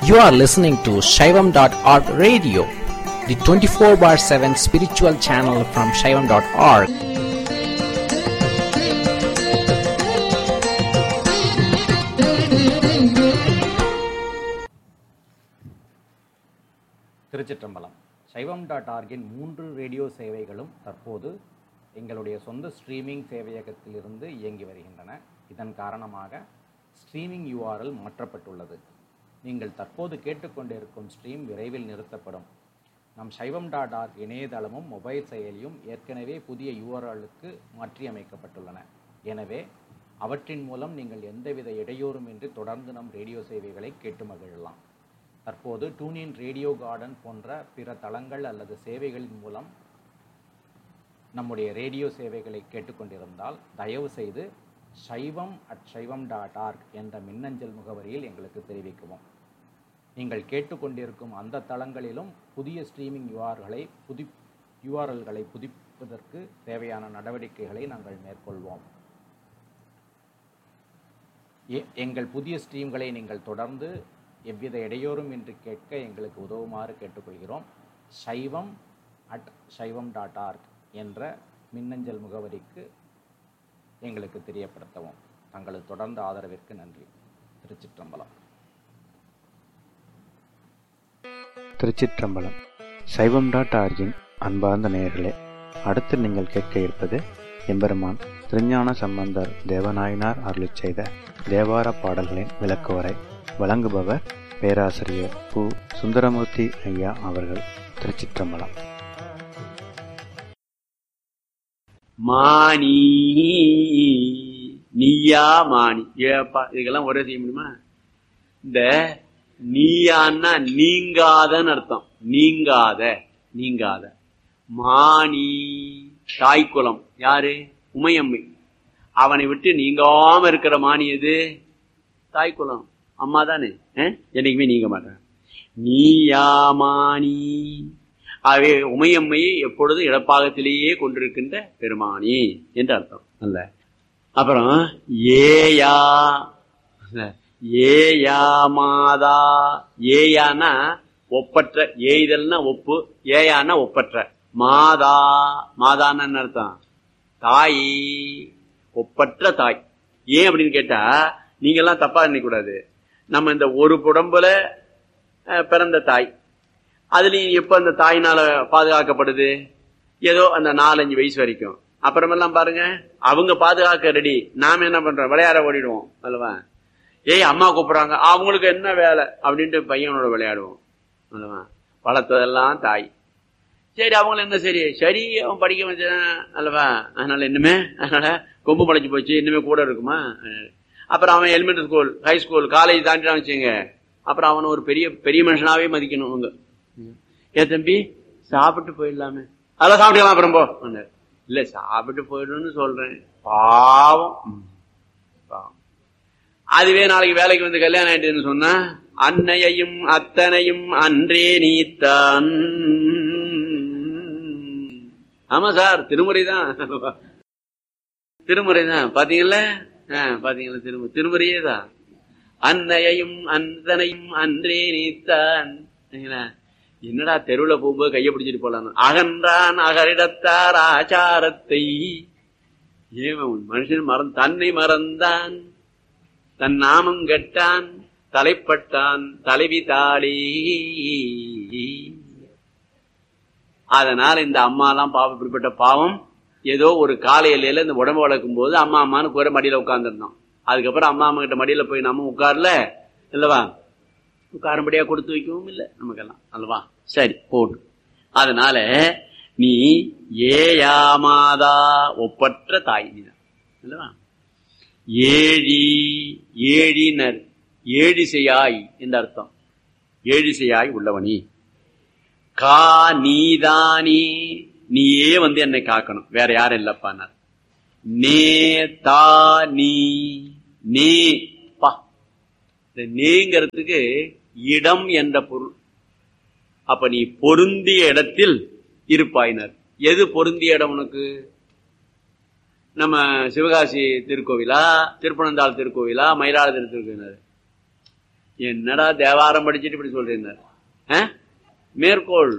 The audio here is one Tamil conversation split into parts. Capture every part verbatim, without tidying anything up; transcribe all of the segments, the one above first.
You are listening to Shaivam dot org radio, the twenty-four bar seven spiritual channel from Shaivam dot org. திருச்சிற்றம்பலம். சைவம் டாட் ஆர்கின் மூன்று ரேடியோ சேவைகளும் தற்போது எங்களுடைய சொந்த ஸ்ட்ரீமிங் சேவையகத்திலிருந்து இயங்கி வருகின்றன. இதன் காரணமாக ஸ்ட்ரீமிங் யூஆர்எல் மாற்றப்பட்டுள்ளது. நீங்கள் தற்போது கேட்டுக்கொண்டிருக்கும் ஸ்ட்ரீம் விரைவில் நிறுத்தப்படும். நம் சைவம் டாட் ஆர்க் இணையதளமும் மொபைல் செயலியும் ஏற்கனவே புதிய யூஆர்எல்லுக்கு மாற்றியமைக்கப்பட்டுள்ளன. எனவே அவற்றின் மூலம் நீங்கள் எந்தவித இடையூறுமின்றி தொடர்ந்து நம் ரேடியோ சேவைகளை கேட்டு மகிழலாம். தற்போது டூனின் ரேடியோ கார்டன் போன்ற பிற தளங்கள் அல்லது சேவைகளின் மூலம் நம்முடைய ரேடியோ சேவைகளை கேட்டுக்கொண்டிருந்தால் தயவு செய்து சைவம் அட் சைவம் டாட் ஆர்க் என்ற மின்னஞ்சல் முகவரியில் எங்களுக்கு தெரிவிக்கவும். நீங்கள் கேட்டுக்கொண்டிருக்கும் அந்த தளங்களிலும் புதிய ஸ்ட்ரீமிங் யூஆர்களை புதி யூஆர்எல்களை புதுப்பிப்பதற்கு தேவையான நடவடிக்கைகளை நாங்கள் மேற்கொள்வோம். எங்கள் புதிய ஸ்ட்ரீம்களை நீங்கள் தொடர்ந்து எவ்வித இடையூறும் இன்றி கேட்க எங்களுக்கு உதவுமாறு கேட்டுக்கொள்கிறோம். சைவம் அட் சைவம் டாட் ஆர்க் என்ற மின்னஞ்சல் முகவரிக்கு எங்களுக்கு தெரியப்படுத்தவும். தங்களது தொடர்ந்த ஆதரவிற்கு நன்றி. திருச்சிற்றம்பலம். திருச்சிற்றம்பலம். சைவம் டாட் ஆர்கின் அன்பார்ந்த நேயர்களே, அடுத்து நீங்கள் கேட்க இருப்பது எம்பெருமான் திருஞான சம்பந்தர் தேவநாயனார் அருளிச் செய்த தேவார பாடல்களின் விளக்குவரை. வழங்குபவர் பேராசிரியர் கு சுந்தரமூர்த்தி ஐயா அவர்கள். திருச்சிற்றம்பலம். மானி நீயா மானி ஏப்பா, இதுக்கெல்லாம் ஒரே செய்ய முடியுமா? இந்த நீயான்னா நீங்காதன்னு அர்த்தம். நீங்காத நீங்காத மானி தாய்க்குலம் யாரு? உமையம்மை. அவனை விட்டு நீங்காம இருக்கிற மானி எது? தாய்க்குலம் அம்மா தானே. என்னைக்குமே நீங்க மாட்டேன். நீயாமானி. ஆகவே உமையம்மையை எப்பொழுதும் இடப்பாகத்திலேயே கொண்டிருக்கின்ற பெருமானி என்று அர்த்தம் அல்ல. அப்புறம் ஏயா ஏயா மாதா. ஏயானா ஒப்பற்ற. ஏய்தல்னா ஒப்பு, ஏயானா ஒப்பற்ற. மாதா மாதான்னு அர்த்தம் தாய், ஒப்பற்ற தாய். ஏன் அப்படின்னு கேட்டா நீங்க எல்லாம் தப்பா நினைக்கூடாது. நம்ம இந்த ஒரு உடம்புல பிறந்த தாய், அதுலயும் எப்ப அந்த தாயினால பாதுகாக்கப்படுது? ஏதோ அந்த நாலஞ்சு வயசு வரைக்கும். அப்புறமெல்லாம் பாருங்க அவங்க பாதுகாக்க ரெடி, நாம என்ன பண்றோம்? விளையாட ஓடிடுவோம் அல்லவா? ஏய் அம்மா கூப்பிடுறாங்க, அவங்களுக்கு என்ன வேலை அப்படின்ட்டு பையனோட விளையாடுவோம் அல்லவா? வளர்த்ததெல்லாம் தாய். சரி அவங்களும் என்ன சரி சரி அவன் படிக்க வச்சான் அல்லவா? அதனால இன்னுமே அதனால கொம்பு முளைச்சு போச்சு, இன்னுமே கூட இருக்குமா? அப்புறம் அவன் elementary school, high school, college தாண்டிட்டான் வச்சுங்க. அப்புறம் அவனை ஒரு பெரிய பெரிய மனுஷனாவே மதிக்கணும் அவங்க. ஏ தம்பி சாப்பிட்டு போயிடலாமே, அதெல்லாம் சாப்பிட்டுக்கலாம் அப்புறம் போ. இல்ல சாப்பிட்டு போயிடும்னு சொல்றேன். பாவம் பாவம். அதுவே நாளைக்கு வேலைக்கு வந்து கல்யாணம் ஆயிட்டுன்னு சொன்னா அன்னையையும் அத்தனையும் அன்றே நீத்தான். ஆமா சார், திருமுறை தான் திருமுறை தான் பாத்தீங்கல்ல பாத்தீங்களா? திருமு திருமுறையே தான். அன்னையையும் அந்தனையும் அன்றே நீத்தான். என்னடா தெருவுல போகும்போது கைய பிடிச்சிட்டு போலாம். அகன்றான் அகரிடத்தார் ஆச்சாரத்தை. ஏன் மனுஷன் மறந்து தன்னை மறந்தான், தன் நாமம் கெட்டான், தலைப்பட்டான் தலைவி தாளி. அதனால இந்த அம்மா எல்லாம் பாவம், இப்படிப்பட்ட பாவம். ஏதோ ஒரு காலையில இந்த உடம்பு வளர்க்கும் போது அம்மா அம்மான்னு கூற மடியில உட்கார்ந்துருந்தோம். அதுக்கப்புறம் அம்மா அம்மா கிட்ட மடியில போய் நம்ம உட்கார்ல இல்லவா? உட்காரும்படியா கொடுத்து வைக்கவும் இல்லை நமக்கெல்லாம் அல்லவா? சரி போட்டு. அதனால நீ ஏயாமாதா ஒப்பற்ற தாய் அல்லவா? ஏழி ஏழினர் ஏழிசையாய் என்ற அர்த்தம். ஏழிசையாய் உள்ளவனி. கா நீதானி, நீயே வந்து என்னை காக்கணும், வேற யாரும் இல்லப்பானார். நே தா நீ நே பா. நேங்கிறதுக்கு இடம் என்ற பொருள். அப்ப நீ பொருந்திய இடத்தில் இருப்பாயினர். எது பொருந்திய இடம் உனக்கு? நம்ம சிவகாசி திருக்கோவிலா, திருப்பனந்தாள் திருக்கோவிலா, மயிலாடுதுறை திருக்கோவிலா? என்னடா தேவாரம் படிச்சுட்டு இப்படி சொல்றீங்க? மேற்கோள்,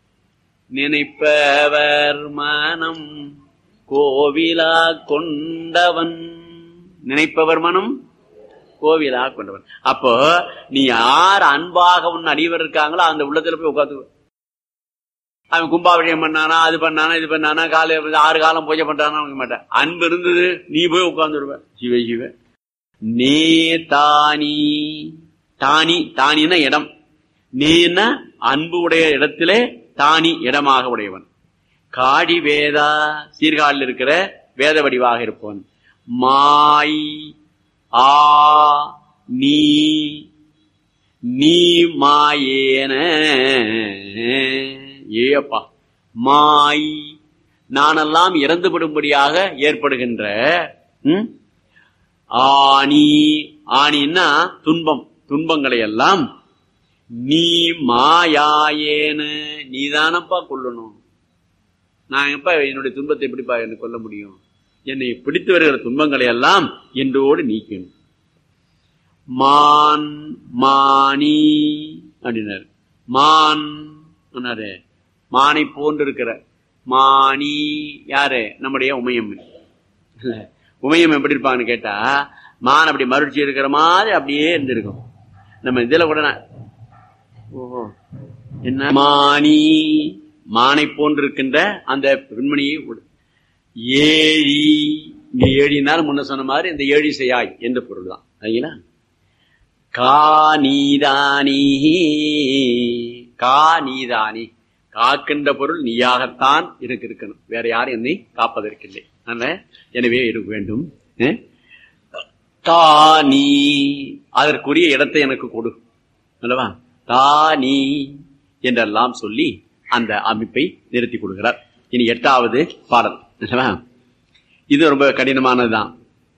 நினைப்பவர் மனம் கோவிலா கொண்டவன், நினைப்பவர் மனம் கோவிலா கொண்டவன். அப்போ நீ யார் அன்பாக உன் அடியவர் இருக்காங்களோ அந்த உள்ளத்துல போய் உட்காந்து. அவன் கும்பாபிஷேகம் பண்ணானா, அது பண்ணானா, இது பண்ணானா, காலை ஆறு காலம் பூஜை பண்றானா மாட்டேன். அன்பு இருந்தது நீ போய் உட்கார்ந்துருவ. சிவ சிவ. நே தானி, தானி தானின்னா இடம், நீன்னா அன்பு உடைய இடத்திலே தானி இடமாக உடையவன். காடி வேதா, சீர்காழில் இருக்கிற வேத வடிவாக இருப்பவன். மாய் ஆ நீ, நீ மாயேன, ஏப்பா மாய் நானெல்லாம் இறந்துபடும்படியாக ஏற்படுகின்ற ஆணி, ஆணின்னா துன்பம், துன்பங்களை எல்லாம் நீ மாயாயேன நீதானப்பா கொல்லணும். நான் எப்ப என்னுடைய துன்பத்தை எப்படிப்பா என்ன கொல்ல முடியும்? என்னை பிடித்து வருகிற துன்பங்களை எல்லாம் என்றோடு நீக்கணும். மான் மானி அப்படின்னாரு. மான் மானை போன்று இருக்கிற மானி யாரு? நம்முடைய உமையம். உமையம் எப்படி இருப்பாங்கன்னு கேட்டா, மான் அப்படி மறுச்சி இருக்கிற மாதிரி அப்படியே இருந்திருக்கும். நம்ம இதுல கூட ஓஹோ என்ன மானி, மானை போன்று இருக்கின்ற அந்த பெண்மணியை ஏழி, இங்க ஏழினாலும் முன்ன சொன்ன மாதிரி இந்த ஏழி செய்யாய் என்ற பொருள் தான். சரிங்களா? கா நீதானி, கா நீதானி, காக்கின்ற பொருள் நீயாகத்தான் இருக்கு இருக்கணும், வேற யாரும் என்னை காப்பதற்கில்லை. எனவே இருக்க வேண்டும். தா நீ, அதற்குரிய இடத்தை எனக்கு கொடு அல்லவா? தா நீ என்றெல்லாம் சொல்லி அந்த அமைப்பை நிறுத்தி கொடுக்கிறார். இனி எட்டாவது பாடல். இது ரொம்ப கடினமானதுதான்.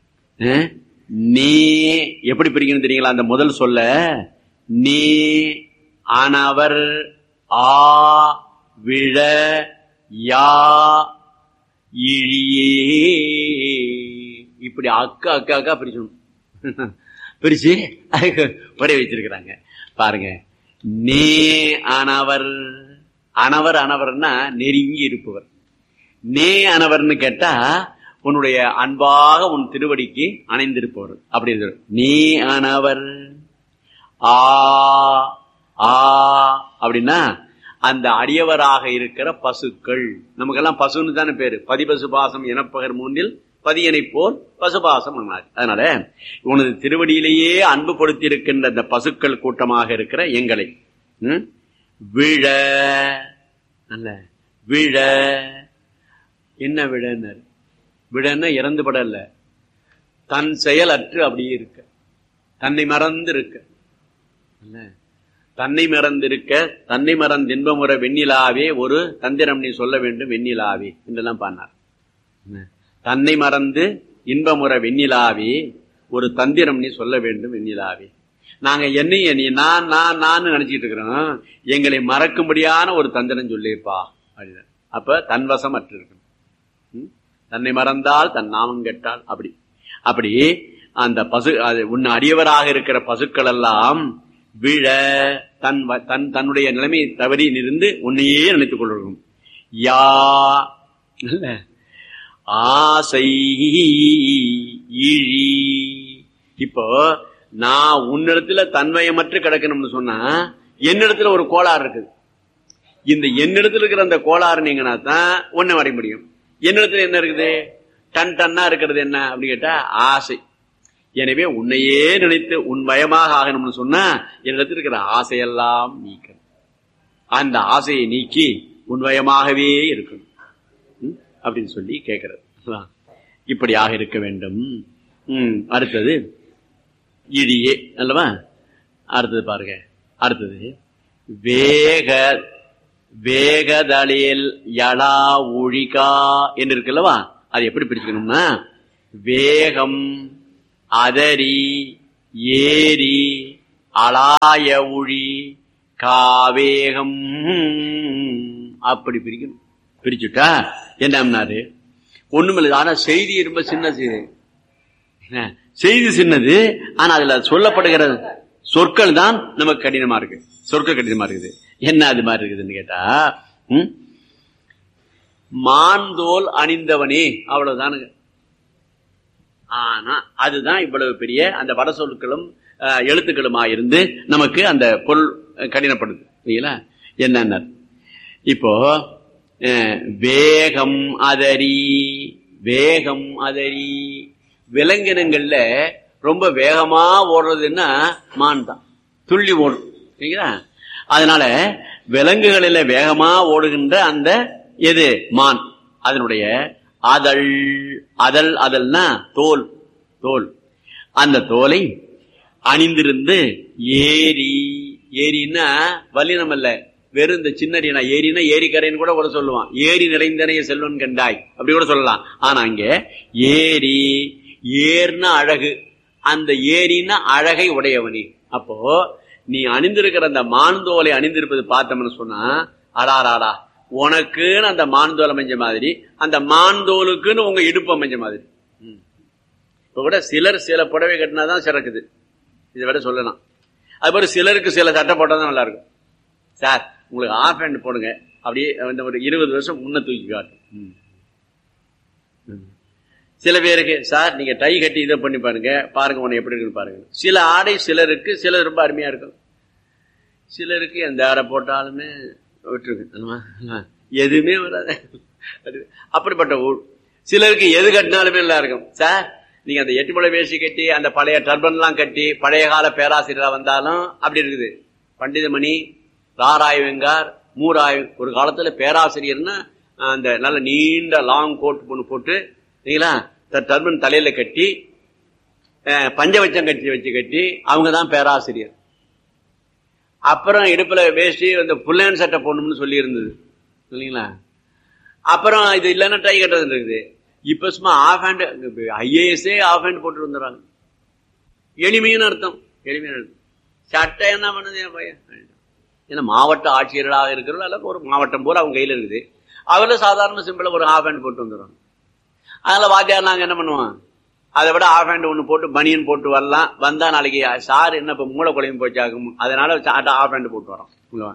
நே எப்படி பிரிக்கணும் தெரியுங்களா? அந்த முதல் சொல்ல நே ஆனவர் ஆ விழ யா இழியே, இப்படி அக்கா அக்கா அக்கா பிரிச்சணும். பிரிச்சு ஒரே வச்சிருக்கிறாங்க பாருங்க. நே ஆனவர், அனவர் அனவர்னா நெருங்கி இருப்பவர். நே அனவர்னு கேட்டா உன்னுடைய அன்பாக உன் திருவடிக்கு அணைந்திருப்பவர் அப்படி இருக்கு. நீ அனவர் ஆ ஆ அப்படின்னா அந்த அடியவராக இருக்கிற பசுக்கள். நமக்கெல்லாம் பசுன்னு தானே பேரு. பதிபசு பாசம் எனப்பகர் மூன்றில் பதியனை போல் பசுபாசம். அதனால உனது திருவடியிலேயே அன்பு கொடுத்தி இருக்கின்ற அந்த பசுக்கள் கூட்டமாக இருக்கிற எங்களை விழ, அல்ல விழ என்ன விழன்னு, விழன்னா இறந்து படல, தன் செயல் அற்று அப்படியே இருக்க, தன்னை மறந்து இருக்க, தன்னை மறந்திருக்க, தன்னை மறந்து இன்பமுறை வெண்ணிலாவே ஒரு தந்திரம் நீ சொல்ல வேண்டும் வெண்ணிலாவே என்றெல்லாம் பாடினார். தன்னை மறந்து இன்பமுறை வெண்ணிலாவே ஒரு தந்திரம் நீ சொல்ல வேண்டும் வெண்ணிலாவே. நாங்க என்னைய நீ நான் நான் நான் நினைச்சிட்டு இருக்கிறோம், எங்களை மறக்கும்படியான ஒரு தந்திரம் சொல்லிப்பா அப்படின்னு. அப்ப தன்வசம் அற்று இருக்கணும். தன்னை மறந்தால் தன் நாமம் கெட்டால் அப்படி அப்படி அந்த பசு உன்னை அடியவராக இருக்கிற பசுக்கள் எல்லாம் விழ தன் தன் தன்னுடைய நிலைமை தவறி இருந்து உன்னையே நினைத்துக் கொள்ளும். யா ஆசை இழி. இப்போ நான் உன்னிடத்துல தன்மயமற்று கிடக்கணும்னு சொன்னா என்னிடத்துல ஒரு கோளாறு இருக்குது. இந்த என்னிடத்துல இருக்கிற அந்த கோளாறு நீங்கன்னா தான் ஒன்ன வரைய முடியும். என்னிடத்துல என்ன இருக்குது? டன் டன்னா இருக்கிறது என்ன அப்படின்னு கேட்டா ஆசை. எனவே உன்னையே நினைத்து உன் பயமாக ஆகணும்னு சொன்னா என்னிடத்தில் இருக்கிற ஆசையெல்லாம் நீக்கணும். அந்த ஆசையை நீக்கி உன்வயமாகவே இருக்கணும் அப்படின்னு சொல்லி கேட்கிறது. இப்படியாக இருக்க வேண்டும். உம் அடுத்தது இடியே அல்லவா? அடுத்தது பாருங்க. அடுத்தது வேக வேகதளில் யலா ஒழிகா என்று இருக்குல்லவா? அது எப்படி பிரிச்சுக்கணும்னா வேகம் அதரி ஏரி அலாய ஒழி காவேகம் அப்படி பிரிக்கணும். பிரிச்சுட்டா என்னம்னாரு ஒண்ணுமில்லை. ஆனா செய்தி ரொம்ப சின்ன செய்தி, செய்தி சின்னது. ஆனா அதுல சொல்லப்படுகிறது சொற்கள் தான் நமக்கு கடினமா இருக்கு. சொற்கள் கடினமா இருக்குது. என்ன அது மாதிரி இருக்குதுன்னு கேட்டா, ம் மான்தோல் அணிந்தவனே, அவ்வளவுதானுங்க. ஆனா அதுதான் இவ்வளவு பெரிய அந்த வட சொற்களும் எழுத்துக்களுமா இருந்து நமக்கு அந்த பொருள் கடினப்படுது. சரிங்களா? என்னென்ன இப்போ வேகம் அதரி, வேகம் அதரி, விலங்கினங்கள்ல ரொம்ப வேகமா ஓடுறதுன்னா மான் தான், துள்ளி ஓடும். சரிங்களா? அதனால விலங்குகளில வேகமா ஓடுகின்ற அந்த எது மான், அதனுடைய அதழ், அதழ் அதழ்னா தோல், தோல், அந்த தோலை அணிந்திருந்து ஏரி, ஏரின்னா வல்லினம் அல்ல, வெறும் இந்த சின்ன ஏரினா ஏரிக்கரைன்னு கூட கூட சொல்லுவான். ஏரி நிறைந்தனைய செல்வன் கண்டாய் அப்படி கூட சொல்லலாம். ஆனா அங்க ஏரி, ஏர்னா அழகு, அந்த ஏரின்னா அழகை உடையவனி. அப்போ நீ அணிந்திருக்கிற அந்த மான்தோலை அணிந்திருப்பது பார்த்தோம்னு சொன்னா, அடாராடா உனக்குன்னு அந்த மான்தோல் அமைஞ்ச மாதிரி, அந்த மான்தோலுக்குன்னு உங்க இடுப்பு அமைஞ்ச மாதிரி. இப்ப கூட சிலர் சில புடவை கட்டினாதான் சிறக்குது, இதை விட சொல்லலாம். அது மாதிரி சிலருக்கு சில சட்டை போட்டாதான் நல்லா இருக்கும். சார் உங்களுக்கு ஆஃப் ஹேண்ட் போடுங்க, அப்படியே ஒரு இருபது வருஷம் முன்ன தூக்கி காட்டும். சில பேருக்கு சார் நீங்க டை கட்டி இதை பண்ணி பாருங்க, பாருங்க உன்னை எப்படி இருக்குன்னு பாருங்க. சில ஆடை சிலருக்கு சில ரொம்ப அருமையா இருக்கும், சிலருக்கு எந்த ஆடை போட்டாலுமே விட்டுருக்கு, எதுவுமே வராது. அப்படிப்பட்ட ஊர். சிலருக்கு எது கட்டினாலுமே நல்லா இருக்கும். சார் நீங்க அந்த எட்டு முளை வேஷ்டி கட்டி அந்த பழைய டர்பன் எல்லாம் கட்டி பழைய கால பேராசிரியரா வந்தாலும் அப்படி இருக்குது. பண்டிதமணி, ராராய் வெங்கார், மூராய், ஒரு காலத்துல பேராசிரியர்னா அந்த நல்ல நீண்ட லாங் கோட் பொண்ணு போட்டு சரிங்களா, டர்பன் தலையில கட்டி பஞ்சவச்சம் கட்டி வச்சு கட்டி அவங்கதான் பேராசிரியர். அப்புறம் இடுப்புல வேஷ்டி அந்த புல்லன் சட்டை போடணும்னு சொல்லி இருந்தது இல்லைங்களா. அப்புறம் இது இல்லைன்னா டை கட்டுறது இருக்குது. இப்ப சும்மா of hand, IASA of hand போட்டு வந்துடுறாங்க. எளிமையான அர்த்தம், எளிமையான அர்த்தம். சட்டை என்ன பண்ணுது என் பையன், ஏன்னா மாவட்ட ஆட்சியர்களாக இருக்கிறோம், அல்ல ஒரு மாவட்டம் போல அவங்க கையில இருக்குது. அவர்ல சாதாரண சிம்பிளா ஒரு ஆஃப் ஹேண்ட் போட்டு வந்துடுறாங்க. அதனால வாத்தியார் நாங்க என்ன பண்ணுவோம், அதை விட ஆஃப் ஹேண்ட் ஒண்ணு போட்டு பனியன் போட்டு வரலாம். வந்தா நாளைக்கு சார் என்ன இப்ப மூளை குழையும் போச்சாகும், அதனால ஆஃப் ஹேண்ட் போட்டு வரோம்.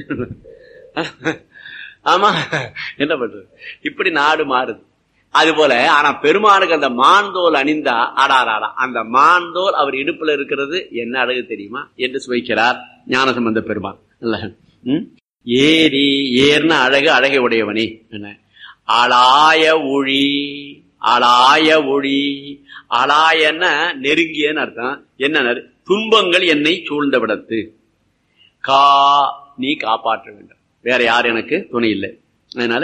ஆமா, என்ன பண்றது, இப்படி நாடு மாறுது. அது போல ஆனா பெருமானுக்கு அந்த மான்தோல் அணிந்தா ஆடாராடா, அந்த மான்தோல் அவர் இடுப்புல இருக்கிறது என்ன அழகு தெரியுமா என்று சுவைக்கிறார் ஞானசம்பந்த பெருமான். ஏரி, ஏர்ன அழகு, அழகை உடையவனே. என்ன அலாய ஒளி, அலாய ஒளி, அலாயன நெருங்கியன்னு அர்த்தம். என்ன துன்பங்கள் என்னை சூழ்ந்த விடத்து, கா நீ காப்பாற்ற வேண்டும், வேற யார் எனக்கு துணை இல்லை. அதனால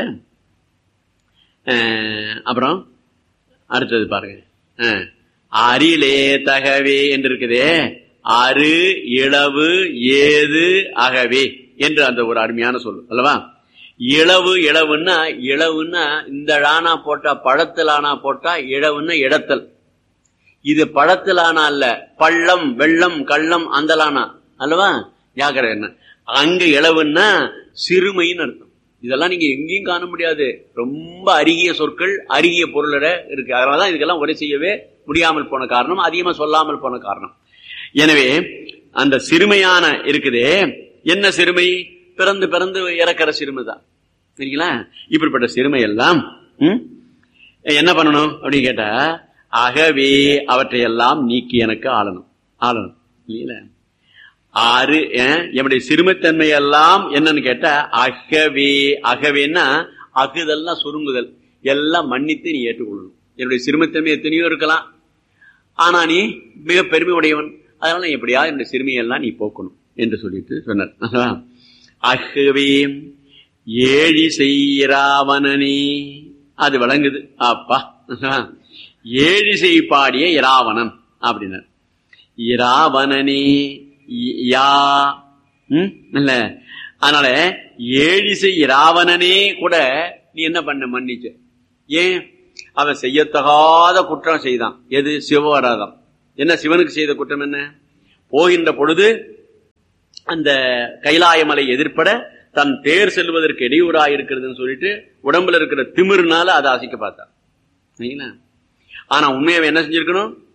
அப்புறம் அடுத்தது பாருங்க, அரிலே தகவே என்று இருக்குதே, அரு இளவு ஏது அகவே என்று அந்த ஒரு அருமையான சொல்லு அல்லவா. இளவு, இளவுன்னா இளவுன்னா இந்த ழானா போட்டா பழத்திலானா போட்டா இளவுன்னா இடத்தல். இது பழத்திலானா அல்ல, பள்ளம் வெள்ளம் கள்ளம் அந்தலானா அல்லவா. ஜாக்கிரதை. என்ன அங்க இளவுன்னா சிறுமைன்னு அர்த்தம். இதெல்லாம் நீங்க எங்கேயும் காண முடியாது, ரொம்ப அருகிய சொற்கள், அருகிய பொருளோட இருக்கு. அதனாலதான் இதுக்கெல்லாம் உரை செய்யவே முடியாமல் போன காரணம், அதிகமா சொல்லாமல் போன காரணம். எனவே அந்த சிறுமையான இருக்குதே, என்ன சிறுமை, பிறந்து பிறந்து இறக்கிற சிறுமை தான். சரிங்களா. இப்படிப்பட்ட சிறுமை எல்லாம் என்ன பண்ணணும் அப்படின்னு கேட்டா, அகவே அவற்றையெல்லாம் நீக்கி எனக்கு ஆளணும், ஆளணும் இல்லைங்களா. ஆறு என்னுடைய சிறுமைத்தன்மை எல்லாம் என்னன்னு கேட்டா அகவே, அகவேன்னா அகுதல்னா சுருங்குதல், எல்லாம் மன்னித்து நீ ஏற்றுக்கொள்ளணும். என்னுடைய சிறுமைத்தன்மை எத்தனையோ இருக்கலாம், ஆனா நீ மிக பெருமை உடையவன், அதனால எப்படியா என்னுடைய சிறுமையெல்லாம் நீ போக்கணும் என்று சொல்லிட்டு சொன்னார். அகவே ஏழி செய்ராவணனே, அது விளங்குது. அப்பா ஏழிசை பாடிய இராவணன் அப்படின்னார். இராவணனே யா இல்ல, அதனால ஏழிசை இராவணனே கூட நீ என்ன பண்ண மன்னிச்ச. ஏன், அவன் செய்யத்தகாத குற்றம் செய்தான். எது, சிவவராதம். என்ன சிவனுக்கு செய்த குற்றம் என்ன, போகின்ற பொழுது அந்த கைலாயமலை எதிர்ப்பட தன் தேர் செல்வதற்கு இடையூறாக இருக்கிறதுன்னு சொல்லிட்டு உடம்புல இருக்கிற திமிர்னால அதை அசைக்க பார்த்தான். ஆனா உண்மையை என்ன செஞ்சிருக்கணும்,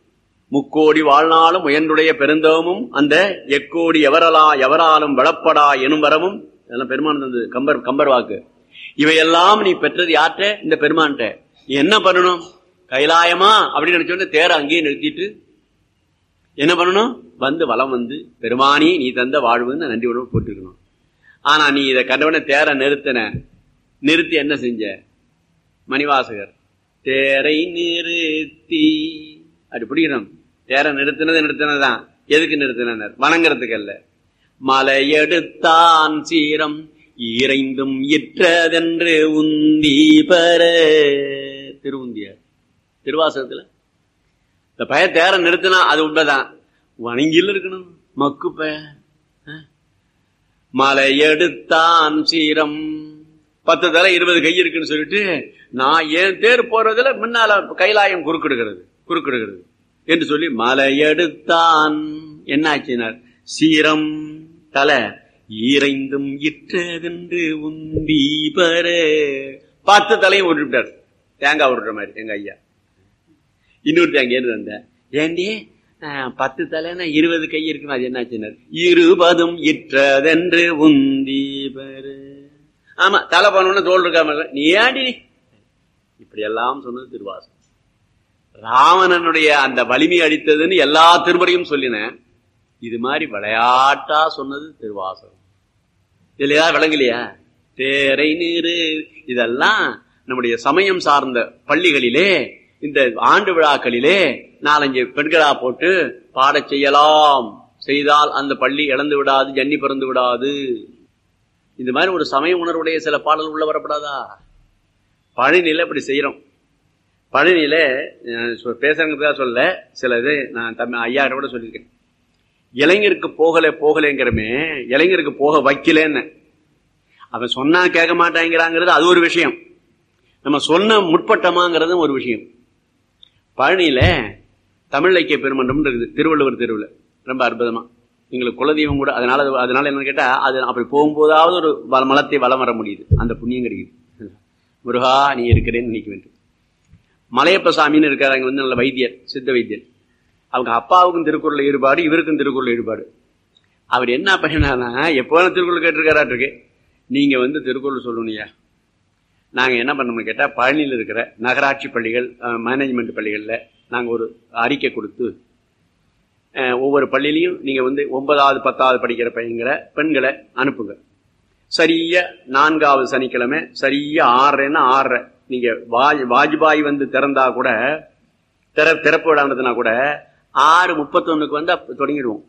முக்கோடி வாழ்நாளும் முயன்றுடைய பெருந்தவமும் அந்த எக்கோடி எவரலா எவராலும் வளப்படா எனும் வரமும் இதெல்லாம் பெருமான் தந்தது கம்பர் கம்பர் வாக்கு. இவையெல்லாம் நீ பெற்றது யார்கிட்ட? இந்த பெருமான்கிட்ட. நீ என்ன பண்ணணும்? கைலாயமா அப்படின்னு நினைச்சோன்னு தேர அங்கேயே நிறுத்திட்டு என்ன பண்ணணும்? வந்து வலம் வந்து பெருமானி நீ தந்த வாழ்வுன்னு நன்றி உணவு போட்டுருக்கணும். ஆனா நீ இதை கண்டவன தேர நிறுத்தின. நிறுத்தி என்ன செஞ்ச? மணிவாசகர் தேரை நிறுத்தி அப்படி பிடிக்கணும். தேர நிறுத்தினது நிறுத்தினதுதான். எதுக்கு நிறுத்தினர்? வணங்குறதுக்கு அல்ல. மலையெடுத்தான் சீரம் ஈரைந்தும் இற்றதென்று உந்தி பெற திருவுந்தியார் திருவாசகத்துல இந்த பய தேர நிறுத்தினா அது உண்மைதான். வணங்கில இருக்கணும். மக்கு பய மலையெடுத்தான் சீரம் பத்து தலை இருபது கை இருக்குன்னு சொல்லிட்டு நான் ஏன் தேர் போறதுல முன்னால கைலாயம் குறுக்கிடுகிறது குறுக்கிடுகிறது என்று சொல்லி மலையெடுத்தான் என்ன ஆச்சினார்? சீரம் தலை ஈரைந்தும் இற்றதென்று உந்தி பெற பத்து தலையும் விட்டுட்டார். தேங்காய் விடுற மாதிரி எங்க ஐயா. இன்னொரு தேங்காய் வந்த ஏண்டி பத்து தலைன்னா இருபது கை இருக்குன்னு அது என்னாச்சினார்? இருபதும் இற்றதென்று உந்தி பெற. ஆமா தலை பண்ணணும்னு தோல் இருக்காம நீ ஏண்டி இப்படி எல்லாம் சொன்னது திருவாசகம். ராவணனுடைய அந்த வலிமை அடித்ததுன்னு எல்லா திருமுறையும் சொல்லின. இது மாதிரி விளையாட்டா சொன்னது திருவாசகம். இல்லையா? விளங்கலையா? தேரை நீரு இதெல்லாம் நம்முடைய சமயம் சார்ந்த பள்ளிகளிலே இந்த ஆண்டு விழாக்களிலே நாலஞ்சு பெண்களா போட்டு பாட செய்யலாம். செய்தால் அந்த பள்ளி இழந்து விடாது, ஜன்னி பிறந்து விடாது. இந்த மாதிரி ஒரு சமய உணர்வுடைய சில பாடல் உள்ள வரப்படாதா? பழனியில இப்படி செய்யறோம். பழனியில பேசுறதுக்காக சொல்ல சில இது நான் தம் ஐயா கூட சொல்லியிருக்கேன். இளைஞருக்கு போகல போகலைங்கிறமே இளைஞருக்கு போக வைக்கலன்னு அவன் சொன்னா கேட்க மாட்டாங்கிறாங்கிறது அது ஒரு விஷயம். நம்ம சொன்ன முற்பட்டமாங்கிறது ஒரு விஷயம். பழனியில தமிழ் இலக்கிய பெருமன்றம் இருக்குது திருவள்ளுவர் தெருவில். ரொம்ப அற்புதமா எங்களுக்கு குலதெய்வம் கூட. அதனால அதனால என்னன்னு கேட்டா அது அப்படி போகும்போதாவது ஒரு மலத்தை வளம் வர முடியுது. அந்த புண்ணியம் கிடைக்குது. முருகா நீ இருக்கிறேன்னு நினைக்க வேண்டும். மலையப்ப சாமின்னு இருக்காரு. அங்க வந்து நல்ல வைத்தியர், சித்த வைத்தியர். அவங்க அப்பாவுக்கும் திருக்குறள் ஈடுபாடு, இவருக்கும் திருக்குறள் ஈடுபாடு. அவர் என்ன பண்ணினானா எப்போ திருக்குறள் கேட்டிருக்காராட்டு இருக்கு. நீங்க வந்து திருக்குறள் சொல்லணும்யா. நாங்க என்ன பண்ணோம்னு கேட்டா பழனியில் இருக்கிற நகராட்சி பள்ளிகள் மேனேஜ்மெண்ட் பள்ளிகள்ல நாங்க ஒரு அறிக்கை கொடுத்து ஒவ்வொரு பள்ளியிலையும் நீங்க வந்து ஒன்பதாவது பத்தாவது படிக்கிற பையங்கிற பெண்களை அனுப்புங்க. சரியா நான்காவது சனிக்கிழமை சரியா ஆறரைன்னா ஆறரை நீங்க வாஜ் வாஜ்பாய் வந்து திறந்தா கூட திற திறப்பு விடாமதுனா கூட ஆறு முப்பத்தி ஒண்ணுக்கு வந்து தொடங்கிடுவோம்.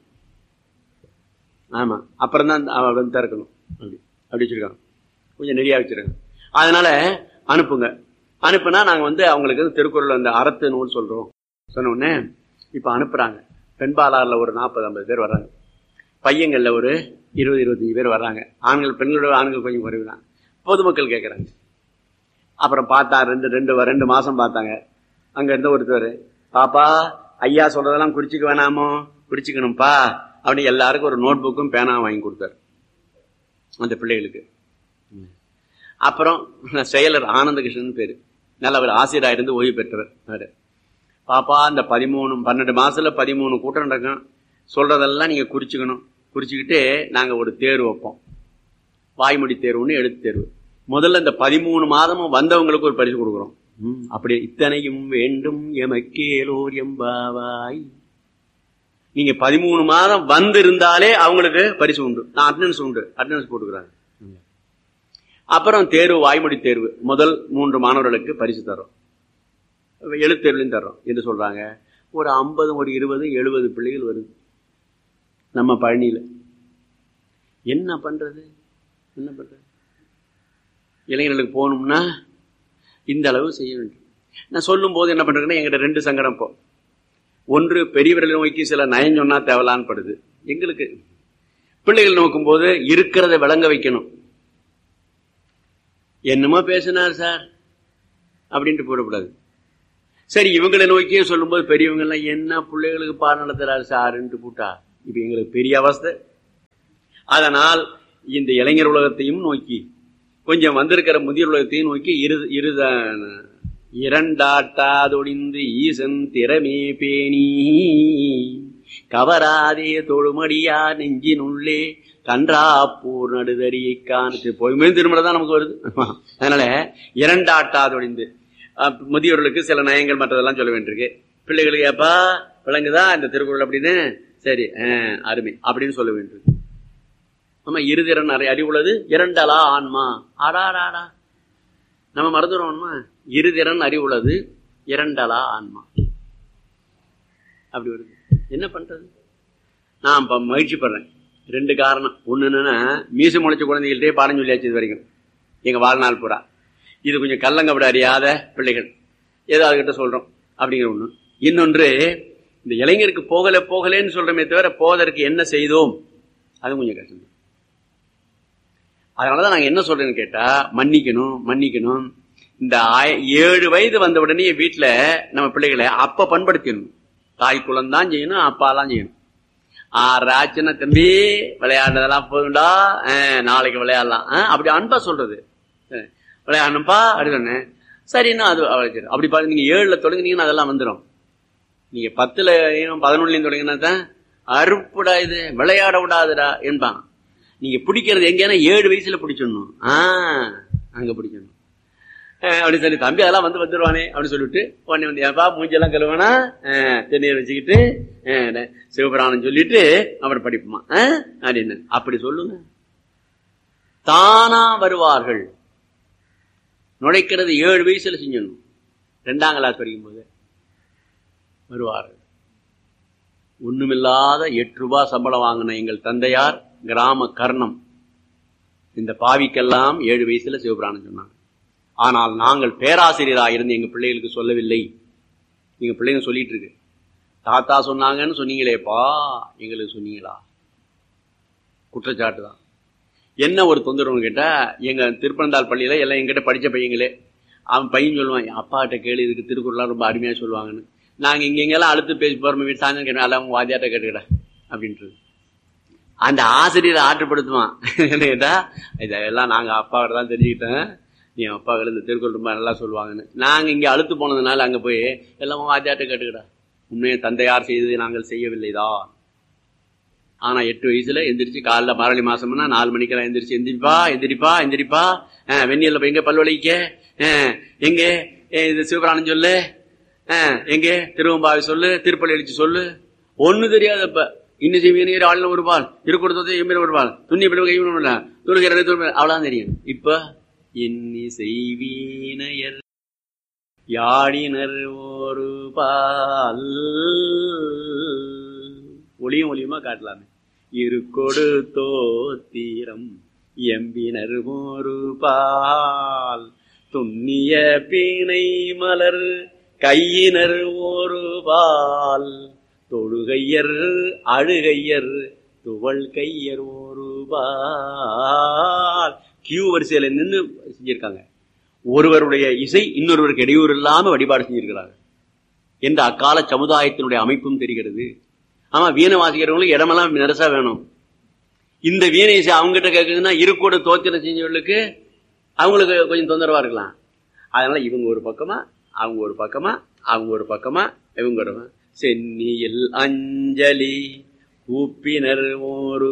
ஆமா அப்புறம் தான் திறக்கணும். அப்படி அப்படி வச்சிருக்காங்க. கொஞ்சம் நெறியா வச்சிருக்காங்க. அதனால அனுப்புங்க. அனுப்புனா நாங்க வந்து அவங்களுக்கு திருக்குறள் அந்த அறத்து நூல் சொல்றோம். சொன்ன உடனே இப்ப அனுப்புறாங்க. பெண்பாலாறுல ஒரு நாற்பது ஐம்பது பேர் வர்றாங்க. பையங்கள்ல ஒரு இருபது இருபத்தஞ்சு பேர் வர்றாங்க. ஆண்கள் பெண்களோட ஆண்கள் கொஞ்சம் குறைவுதான். பொதுமக்கள் கேட்கறாங்க. அப்புறம் பார்த்தா ரெண்டு ரெண்டு ரெண்டு மாசம் பார்த்தாங்க. அங்க இருந்த ஒருத்தர் பாப்பா ஐயா சொல்றதெல்லாம் குறிச்சுக்க வேணாமோ? குறிச்சுக்கணும்ப்பா அப்படின்னு எல்லாருக்கும் ஒரு நோட் புக்கும் பேனா வாங்கி கொடுத்தாரு அந்த பிள்ளைகளுக்கு. அப்புறம் செயலர் ஆனந்த கிருஷ்ணன் பேரு, நல்லவர், ஆசிரியராக இருந்து ஓய்வு பெற்றவர். பாப்பா இந்த பதிமூணு பன்னெண்டு மாசத்துல பதிமூணு கூட்டம் நடக்கும். சொல்றதெல்லாம் நீங்க குறிச்சுக்கணும். குறிச்சுக்கிட்டு நாங்க ஒரு தேர்வு வைப்போம். வாய்மொழி தேர்வுன்னு எழுத்து தேர்வு. முதல்ல இந்த பதிமூணு மாதமும் வந்தவங்களுக்கு ஒரு பரிசு கொடுக்குறோம். அப்படி இத்தனையும் வேண்டும் எமக்கேலோர் எம்பாவாய். நீங்க பதிமூணு மாதம் வந்து இருந்தாலே அவங்களுக்கு பரிசு உண்டு. நான் அட்டெண்டன்ஸ் உண்டு, அட்டெண்டன்ஸ் போட்டுக்கிறாங்க. அப்புறம் தேர்வு, வாய்மொழி தேர்வு முதல் மூன்று மாணவர்களுக்கு பரிசு தரோம். எழுத்தேர்வுலையும் தர்றோம் என்று சொல்றாங்க. ஒரு ஐம்பது ஒரு இருபது எழுபது பிள்ளைகள் வருது நம்ம பழனியில. என்ன பண்றது என்ன பண்றது? இளைஞர்களுக்கு போகணும்னா இந்த அளவு செய்ய வேண்டும். நான் சொல்லும் போது என்ன பண்றேன்னா எங்கிட்ட ரெண்டு சங்கடம். இப்போ ஒன்று பெரியவர்களை நோக்கி சில நயம் சொன்னா தேவலான்னு படுது. எங்களுக்கு பிள்ளைகள் நோக்கும் போது இருக்கிறத விளங்க வைக்கணும். என்னமோ பேசினார் சார் அப்படின்ட்டு போடக்கூடாது. சரி இவங்களை நோக்கியே சொல்லும் போது பெரியவங்க எல்லாம் என்ன பிள்ளைகளுக்கு பாடம் நடத்துறாரு சாருன்ட்டு போட்டா இப்ப எங்களுக்கு பெரிய அவஸ்தை. அதனால் இந்த இளைஞர் உலகத்தையும் நோக்கி கொஞ்சம் வந்திருக்கிற முதியோர் உலகத்தையும் நோக்கி இரு இரு இரண்டாட்டாதொழிந்து ஈசன் திறமே பேணி கவராதே தொழுமடியா நெஞ்சினுள்ளே கன்றாப்பூர் நடுதறியை காணு பொய்மே திருமணம் தான் நமக்கு வருது. அதனால இரண்டாட்டாதொழிந்து முதியோர்களுக்கு சில நயங்கள் மற்றதெல்லாம் சொல்ல வேண்டியிருக்கு. பிள்ளைகளுக்கு ஏப்பா விளங்குதா இந்த திருக்குறள் அப்படின்னு, சரி அருமை அப்படின்னு சொல்ல வேண்டியிருக்கு. ஆமா, இருதிறன் அறிவுள்ளது இரண்டலா ஆன்மா. ஆடாடாடா நம்ம மறந்துடுவோம்மா. இருதிறன் அறிவுள்ளது இரண்டலா ஆன்மா அப்படி வருது. என்ன பண்றது? நான் இப்ப மகிழ்ச்சி படுறேன். ரெண்டு காரணம். ஒண்ணு என்னன்னா, மீசு முளைச்ச குழந்தைகள்டே பாடம் சொல்லியாச்சு இது வரைக்கும் எங்க வாழ்நாள் பூரா. இது கொஞ்சம் கல்லங்கப்பட அறியாத பிள்ளைகள் ஏதாவது கிட்ட சொல்றோம் அப்படிங்கிற ஒண்ணு. இன்னொன்று, இந்த இளைஞருக்கு போகல போகலன்னு சொல்றமே தவிர போவதற்கு என்ன செய்தோம் அது கொஞ்சம் கஷ்டம். அதனாலதான் நாங்க என்ன சொல்றேன்னு கேட்டா, மன்னிக்கணும் மன்னிக்கணும். இந்த ஏழு வயது வந்த உடனே வீட்டுல நம்ம பிள்ளைகளை அப்ப பண்படுத்திடணும். தாய் குலம் தான் செய்யணும், அப்பாலாம் செய்யணும். ஆறு ஆச்சுன்னா தம்பி விளையாடுறதெல்லாம் போதுண்டா, நாளைக்கு விளையாடலாம் அப்படி அன்பா சொல்றது. விளையாடணும்பா அப்படி சொன்னேன். சரின்னா அது அப்படி பாருங்க. நீங்க ஏழுல தொடங்குனீங்கன்னா அதெல்லாம் வந்துடும். நீங்க பத்துல பதினொன்னுலயும் தொடங்கினா தான் அறுப்புடா இது விளையாட விடாதுடா என்பாங்க. நீங்க பிடிக்கிறது எங்கன்னா ஏழு வயசுல பிடிச்சிடணும். ஆஹ் அங்க பிடிக்கணும் அப்படின்னு சொல்லி, தம்பி அதெல்லாம் வந்து வந்துருவானே அப்படின்னு சொல்லிட்டு உடனே வந்து ஏப்பா மூஞ்செல்லாம் கழுவானா தென்னீர் வச்சுக்கிட்டு சிவபுராணம் சொல்லிட்டு அப்புறம் படிப்புமா அப்படின்னு அப்படி சொல்லுங்க. தானா வருவார்கள். நுழைக்கிறது ஏழு வயசுல செஞ்சணும். ரெண்டாம் கிளாஸ் படிக்கும் போது வருவார்கள். ஒண்ணுமில்லாத எட்டு ரூபாய் சம்பளம் வாங்கின எங்கள் தந்தையார் கிராம கர்ணம் இந்த பாவிக்கெல்லாம் ஏழு வயசுல சிவபுராணம் சொன்னாங்க. ஆனால் நாங்கள் பேராசிரியராக இருந்து எங்க பிள்ளைகளுக்கு சொல்லவில்லை. எங்க பிள்ளைங்க சொல்லிட்டு இருக்கு, தாத்தா சொன்னாங்கன்னு சொன்னீங்களேப்பா எங்களுக்கு சொன்னீங்களா? குற்றச்சாட்டு தான். என்ன ஒரு தொந்தரவுன்னு கேட்டா, எங்க திருப்பனந்தாள் பள்ளியில எல்லாம் எங்கிட்ட படிச்ச பையங்களே, அவன் பையன் சொல்லுவான், அப்பா கிட்ட கேளு இதுக்கு திருக்குறள்லாம் ரொம்ப அருமையா சொல்லுவாங்கன்னு. நாங்க இங்க எங்கெல்லாம் அழுத்து பேசி போறோம் வீட்டு சாயந்தரம் கேட்டோம், எல்லாம் வாத்தியாட்ட கேட்டுக்கிட அப்படின்றது. அந்த ஆசிரியரை ஆற்றுப்படுத்துவான். என்ன கேட்டா, இதெல்லாம் நாங்க அப்பா கிட்ட தான் தெரிஞ்சுக்கிட்டேன், நீ அப்பாக்கள் இந்த திருக்குறள் ரொம்ப நல்லா சொல்லுவாங்கன்னு. நாங்க இங்க அழுத்து போனதுனால அங்க போய் எல்லாம் வாத்தியாட்ட கேட்டுக்கிடா. உண்மையை தந்தையார் செய்ததை நாங்கள் செய்யவில்லைதான். ஆனா எட்டு வயசுல எந்திரிச்சு காலைல மாரளி மாசம்னா நாலு மணிக்கெல்லாம் எந்திரிச்சு எந்திரிப்பா எந்திரிப்பா எந்திரிப்பா வெந்நியல்ல போய் எங்க பல்வலிக்க எங்க இது சிவபுராணம் சொல்லு, எங்க திருவம்பாவை சொல்லு, திருப்பள்ளி எழுச்சி சொல்லு. ஒண்ணு தெரியாது. அப்ப இன்னும் செய்வீங்க ஆளுநர் ஒரு பால் திருக்குறத்தை எம்பின ஒரு பால் துண்ணி துணுகிற அவ்வளவுதான் தெரியும். இப்ப இன்னி செய்வீனையர் யாழினர் ஒரு பால் ஒளியும் ஒளியுமா காட்டலாமே. இருக்கொடு தோத்திரம் எம்பினர் ஒரு பால் துண்ணிய பீனை மலர் கையினர் ஒரு பால் தொழுகையர் அழுகையர் துவள் கையர் ஒரு பால். கியூ வரிசையில நின்று செஞ்சிருக்காங்க. ஒருவருடைய இசை இன்னொருவருக்கு இடையூறு இல்லாம வழிபாடு செஞ்சிருக்கிறாங்க என்ற அக்கால சமுதாயத்தினுடைய அமைப்பும் தெரிகிறது. ஆமா, வீணை வாசிக்கிறவங்களுக்கு இடமெல்லாம் நெரசா வேணும். இந்த வீணை இசை அவங்ககிட்ட கேட்குதுன்னா இருக்கோட தோத்திரம் செஞ்சவர்களுக்கு அவங்களுக்கு கொஞ்சம் தொந்தரவா இருக்கலாம். அதனால இவங்க ஒரு பக்கமா அவங்க ஒரு பக்கமா அவங்க ஒரு பக்கமா இவங்க ஒரு சென்னியில் அஞ்சலி கூப்பினர் ஒரு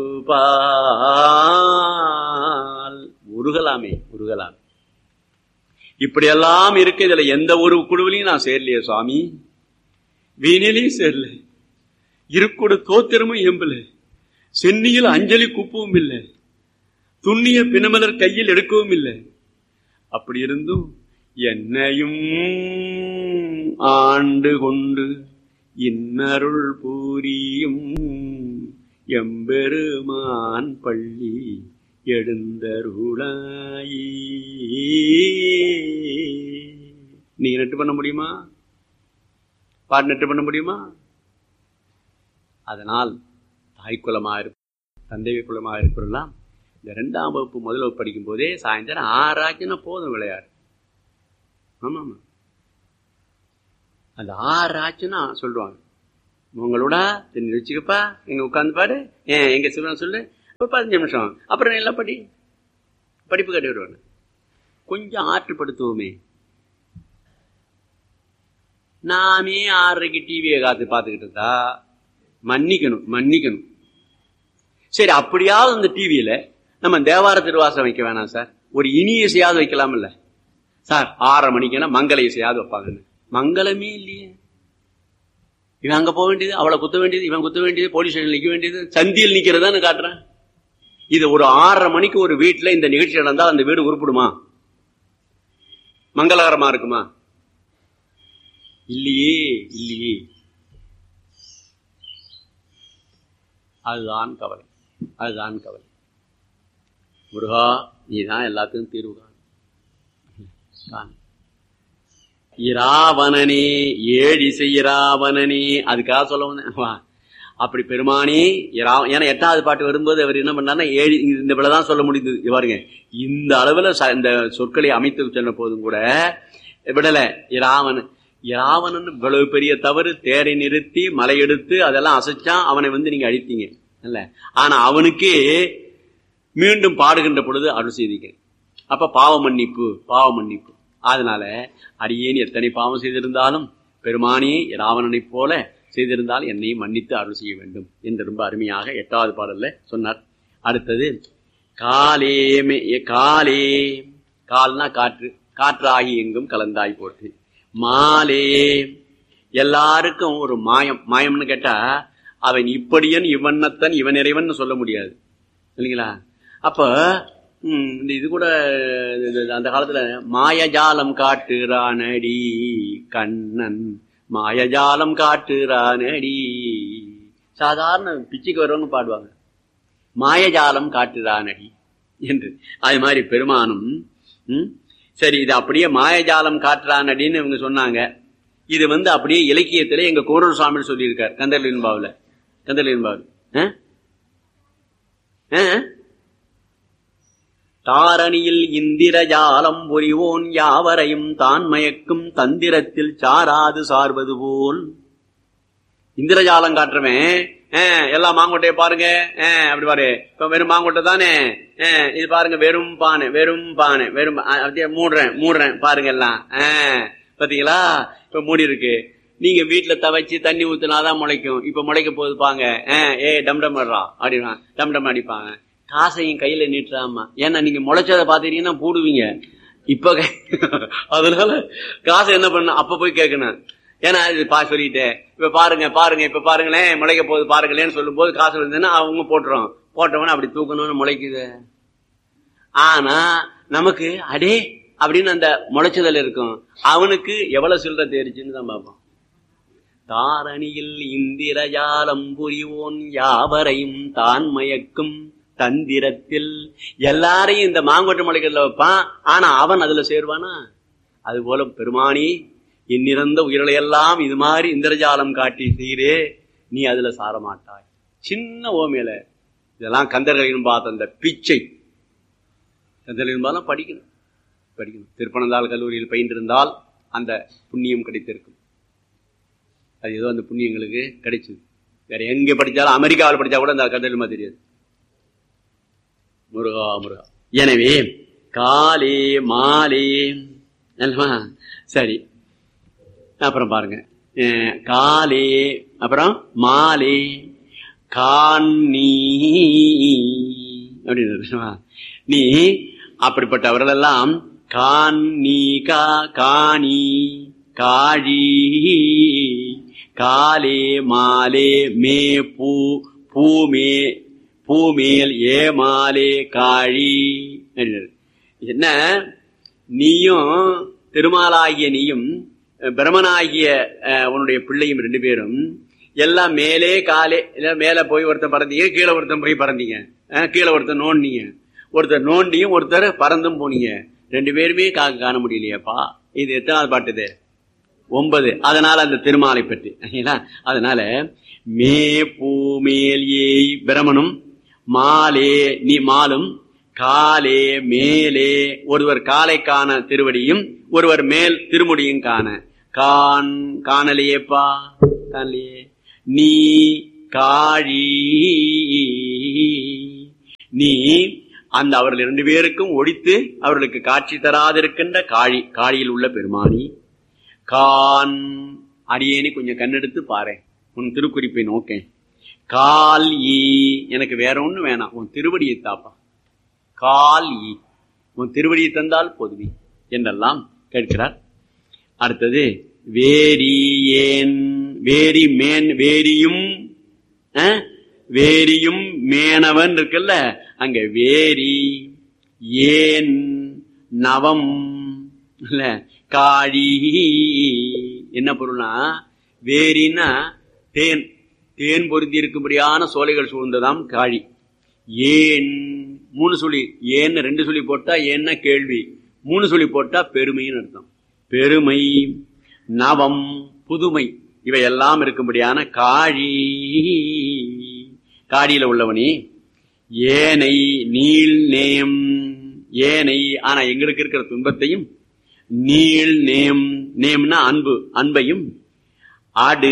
பால் உருகலாமே உருகலாமே. இப்படியெல்லாம் இருக்கு. இதுல எந்த ஒரு குழுவிலையும் நான் சேரலையே சுவாமி, வீணிலையும் சேரல, இருக்கோட தோத்திரமும் எம்பல, சென்னியில் அஞ்சலி கூப்பவும் இல்லை, துண்ணிய பிணமலர் கையில் எடுக்கவும் இல்லை. அப்படி இருந்தும் என்னையும் ஆண்டு கொண்டு இன்னருள் பூரியும் எம்பெருமான் பள்ளி எழுந்தருளாயி. நீ நெட்டு பண்ண முடியுமா? பாட்டு நெட்டு பண்ண முடியுமா? அதனால் தாய்க்குலமாக இருப்ப தந்தை குலமாக இருக்கிறலாம். இந்த ரெண்டாம் வகுப்பு முதல் வகுப்பு படிக்கும் போதே சாயந்தரம் ஆறாச்சுன்னா போதும் விளையாடு. ஆமா ஆமா, அந்த ஆறு ஆச்சுன்னா சொல்லுவாங்க, உங்களோட தெரிஞ்சு வச்சுக்கப்பா, எங்க உட்காந்து பாரு, ஏன் எங்க சிவன் சொல்லு, ஒரு பதினஞ்சு நிமிஷம் அப்புறம் எல்லாம் படி படிப்பு கட்டி வருவாங்க. கொஞ்சம் ஆற்றுப்படுத்துவோமே. நாமே ஆறரைக்கு டிவியை காத்து பார்த்துக்கிட்டு இருந்தா மன்னிக்கணும் மன்னிக்கணும். சரி, அப்படியாவது இந்த டிவியில நம்ம தேவார திருவாசம் வைக்க வேணாம் சார், ஒரு இனி இசையாவது வைக்கலாம் இல்ல சார்? ஆறரை மணிக்குன்னா மங்கள இசையாவது வைப்பாங்கன்னு. மங்களமே இல்லையே. இவன் அங்க போக வேண்டியது, அவளை குத்த வேண்டியது, இவன் குத்த வேண்டியது, போலீஸ் ஸ்டேஷன் நிக்க வேண்டியது, சந்தியில் நிக்கிறதான்னு காட்டுறேன். இது ஒரு ஆறரை மணிக்கு ஒரு வீட்டுல இந்த நிகழ்ச்சி நடந்தா அந்த வீடு உருப்பிடுமா? மங்களகரமா இருக்குமா? இல்லையே இல்லையே. அதுதான் கவலை, அதுதான் கவலை. முருகா, நீதான் எல்லாத்துக்கும் தீர்வு காண். இராவணனே ஏழிசை இராவணனே, அதுக்காக சொல்ல வந்தேன். அப்படி பெருமானே, ஏன்னா எட்டாவது பாட்டு வரும்போது அவர் என்ன பண்ணாருன்னா ஏழு இந்த விடதான் சொல்ல முடிந்தது. பாருங்க, இந்த அளவுல இந்த சொற்களை அமைத்து சொன்ன போதும் கூட விடல. இராவணன் இராவணன் இவ்வளவு பெரிய தவறு, தேரை நிறுத்தி மலை எடுத்து அதெல்லாம் அசைச்சான், அவனை வந்து நீங்க அழித்தீங்க இல்ல. ஆனா அவனுக்கே மீண்டும் பாடுகின்ற பொழுது அருள் செய்தீங்க. அப்ப பாவ மன்னிப்பு, பாவ மன்னிப்பு. அதனால அடியேன் எத்தனை பாவம் செய்திருந்தாலும் பெருமானே இராவணனை போல செய்திருந்தால் என்னையும் மன்னித்து அருள் செய்ய வேண்டும் என்று ரொம்ப அருமையாக எட்டாவது பாடல்ல சொன்னார். அடுத்தது காலே காலே, கால்னா காற்று, காற்றாகி எங்கும் கலந்தாய் போட்டு. மாலே, எல்லாருக்கும் ஒரு மாயம். மாயம்னு கேட்டா அவன் இப்படியன் இவன்னத்தன் இவன் இறைவன் சொல்ல முடியாது இல்லைங்களா? அப்ப இந்த இது கூட அந்த காலத்துல மாயஜாலம் காட்டுறானடி கண்ணன், மாயஜாலம் காட்டுறானடி. சாதாரண பிச்சுக்கு வரவங்க பாடுவாங்க மாயஜாலம் காட்டுறானடி என்று. அது மாதிரி பெருமானும் சரி, இது அப்படியே மாயஜாலம் காட்டுறானடின்னு இவங்க சொன்னாங்க. இது வந்து அப்படியே இலக்கியத்திலே எங்க கோரூர் சுவாமி சொல்லியிருக்கார் கந்தர்லின்பாவுல. கந்தர்லின்பாவில் தாரணியில் இந்திரஜாலம் புரிவோன் யாவரையும் தான் மயக்கும் தந்திரத்தில் சாராது சார்வது போல். இந்திரஜாலம் காட்டுறவன் எல்லா மாங்கொட்டைய பாருங்க, அப்படி பாரு, இப்ப வெறும் மாங்கொட்டை தானே, இது பாருங்க வெறும் பானை, வெறும் பானை, வெறும் அப்படியே மூடுறேன் மூடுறேன் பாருங்க எல்லாம் பாத்தீங்களா? இப்ப மூடி இருக்கு. நீங்க வீட்டுல தவச்சு தண்ணி ஊத்துனாதான் முளைக்கும். இப்ப முளைக்க போகுது பாங்க, ஏ டம் டம் அடிறா அப்படின்னா டம் டம் அடிப்பாங்க. காசையும் கையில நீட்டுறாமா, ஏன்னா நீங்க முளைச்சதை பாத்துட்டீங்கன்னா போடுவீங்க. இப்ப அதனால காசை என்ன பண்ண அப்ப போய் கேட்கணும். ஏன்னா இது பா சொல்லிட்டேன், இப்ப பாருங்க பாருங்க இப்ப பாருங்களேன் முளைக்க போகுது பாருங்களேன்னு சொல்லும் போது காசு இருந்ததுன்னா அவங்க போட்டுறோம். போட்டவன அப்படி தூக்கணும்னு முளைக்குது. ஆனா நமக்கு அடே அப்படின்னு அந்த முளைச்சதல் இருக்கும். அவனுக்கு எவ்வளவு சில்லற தேடிச்சுன்னு தான் பார்ப்போம். தாரணியில் இந்திரஜாலம் புரிவோன் யாவரையும் தான் மயக்கும் தந்திரத்தில். எல்லாரையும் இந்த மாங்கொட்டை முளைக்கிறதுல வைப்பான், ஆனா அவன் அதுல சேருவானா? அது போல பெருமானி இன்னிறந்த உயிர்களையெல்லாம் இது மாதிரி இந்திரஜாலம் காட்டி செய்கிறே, நீ அதுல சாரமாட்டாய். சின்ன ஓமையில இதெல்லாம் கந்தர்களின் பார்த்த அந்த பிச்சை. கந்தர்களின் பார்த்தா படிக்கணும் படிக்கணும். திருப்பனந்தாள் கல்லூரியில் பயின்றிருந்தால் அந்த புண்ணியம் கிடைத்திருக்கும். அது ஏதோ அந்த புண்ணியங்களுக்கு கிடைச்சது. வேற எங்க படிச்சாலும், அமெரிக்காவில் படிச்சா கூட அந்த கந்தர்மா தெரியாது. முருகா முருகா. எனவே காலே மாலே சரி. அப்புறம் பாருங்க, காலே அப்புறம் மாலே காணி அப்படின்னு. நீ அப்படிப்பட்டவர்கள் எல்லாம் காணி கா காணி காழி காலே மாலே மே பூ பூமே பூமேல் ஏமாலே காழி. என்ன, நீயும் திருமாலாகிய நீயும் பிரமனாகிய உன்னுடைய பிள்ளையும் ரெண்டு பேரும் எல்லாம் மேலே காலே மேல போய் ஒருத்தன் பறந்தீங்க, கீழே ஒருத்தன் போய் பறந்தீங்க, கீழே ஒருத்தர் நோண்டிங்க, ஒருத்தர் நோண்டியும் ஒருத்தர் பறந்தும் போனீங்க. ரெண்டு பேருமே காக்க காண முடியலையாப்பா. இது எத்தனாவது பாட்டுது? ஒன்பது. அதனால அந்த திருமாலை பற்றி. அதனால மே பூமேல் ஏய் பிரமனும் மாலே நீ மாலும் காலே மேலே ஒருவர் காலை காண திருவடியும் ஒருவர் மேல் திருமுடியும் காண கான் காணலையேப்பா காணலையே. நீ காழி நீ அந்த அவர்கள் இரண்டு பேருக்கும் ஒழித்து அவர்களுக்கு காட்சி தராதிருக்கின்ற காழி காழியில் உள்ள பெருமானி. கான் அடியேனே கொஞ்சம் கண்ணெடுத்து பாரு, உன் திருக்குறிப்பை நோக்கேன். கால் ஈ, எனக்கு வேற ஒண்ணு வேணாம், உன் திருவடியை தாப்பா. கால் ஈ, உன் திருவடியை தந்தால் போதுமே என்றெல்லாம் கேட்கிறார். அடுத்தது வேரி ஏன், வேரி மேன், வேரியும் வேரியும் மேனவன் இருக்குல்ல, அங்க வேரி ஏன் நவம் இல்ல காழி. என்ன பொருள்னா, வேரின்னா தேன், தேன் பொருந்தி இருக்கும்படியான சோலைகள் சூழ்ந்ததாம் காழி. ஏன் மூணு சொல்லி, ஏன்னு ரெண்டு சொல்லி போட்டா ஏன்னா கேள்வி, மூணு சொல்லி போட்டா பெருமைன்னு அர்த்தம். பெருமை, நவம் புதுமை, இவையெல்லாம் இருக்கும்படியான காழி. காடியில உள்ளவனே. ஏனை நீள் நேம், ஏனை ஆனா எங்களுக்கு இருக்கிற துன்பத்தையும், நீள் நேம், நேம்னா அன்பு, அன்பையும், ஆடு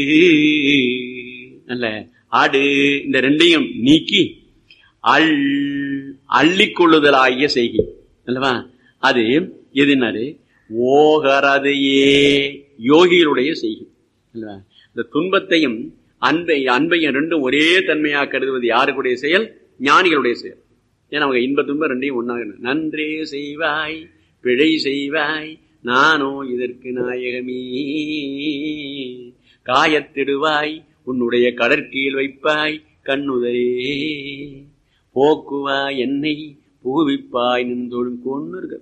அல்ல ஆடு, இந்த ரெண்டையும் நீக்கி அள் அள்ளிக்கொள்ளுதலாகிய செய்கை அல்லவா. அது எதுனாரு ஓகரது ஏ, யோகிகளுடைய செய்கை அல்லவா. இந்த துன்பத்தையும் அன்பை அன்பையும் ரெண்டும் ஒரே தன்மையாக கருதுவது யாருக்குடைய செயல்? ஞானிகளுடைய செயல். ஏன்னா அவங்க இன்ப துன்பம் ரெண்டையும் ஒன்னாக, நன்றே செய்வாய் பிழை செய்வாய் நானோ இதற்கு நாயகமே, காயத்திடுவாய் உன்னுடைய கடற்கீழ் வைப்பாய் கண்ணுதரே, போக்குவாய் என்னை பூவிப்பாய் நின்றோடும் கொண்டு இருக்கு.